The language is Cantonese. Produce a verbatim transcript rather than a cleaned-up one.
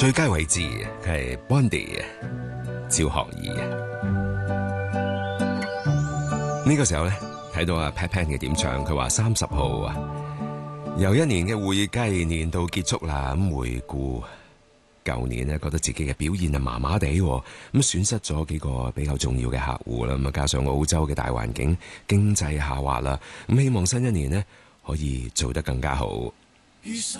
最佳位置係 Bondi 趙學而。呢個時候咧睇到阿 Pat Pan 嘅點唱，佢話三十號啊，又一年嘅會計年度結束啦。咁回顧舊年咧，覺得自己嘅表現啊麻麻地，咁損失咗幾個比較重要嘅客戶啦。咁啊加上澳洲嘅大環境經濟下滑啦，咁希望新一年咧可以做得更加好。